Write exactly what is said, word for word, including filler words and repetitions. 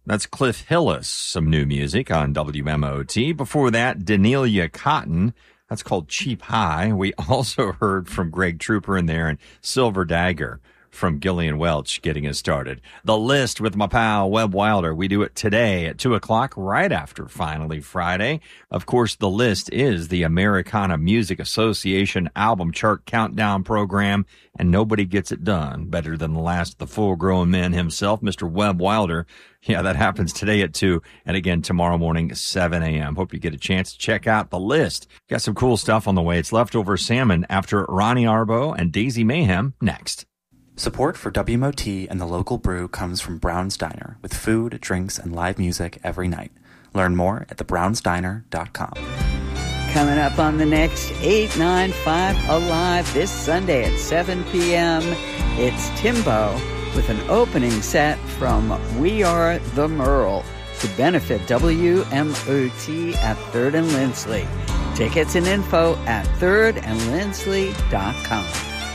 That's Cliff Hillis, some new music on W M O T. Before that, Danelia Cotton. That's called Cheap High. We also heard from Greg Trooper in there and Silver Dagger from Gillian Welch getting us started. The List with my pal Webb Wilder. We do it today at two o'clock, right after Finally Friday. Of course, The List is the Americana Music Association album chart countdown program, and nobody gets it done better than the last of the full-grown men himself, Mister Webb Wilder. Yeah, that happens today at two, and again tomorrow morning, seven a.m. Hope you get a chance to check out The List. Got some cool stuff on the way. It's Leftover Salmon after Ronnie Arbo and Daisy Mayhem next. Support for W M O T and the local brew comes from Brown's Diner, with food, drinks, and live music every night. Learn more at the browns diner dot com. Coming up on the next eight nine five Alive this Sunday at seven p.m., it's Timbo with an opening set from We Are the Merle to benefit W M O T at third and Lindsley. Tickets and info at third and lindsley dot com.